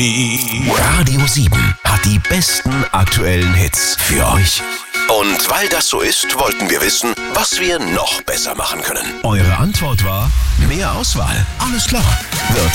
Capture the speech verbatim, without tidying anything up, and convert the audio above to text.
Radio sieben hat die besten aktuellen Hits für euch. Und weil das so ist, wollten wir wissen, was wir noch besser machen können. Eure Antwort war: mehr Auswahl. Alles klar. Wird